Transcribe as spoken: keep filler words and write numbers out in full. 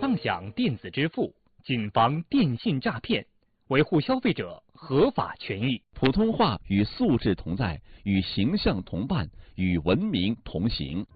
葬享电子支付，谨防电信诈骗，维护消费者合法权益。 普通话与素质同在，与形象同伴，与文明同行。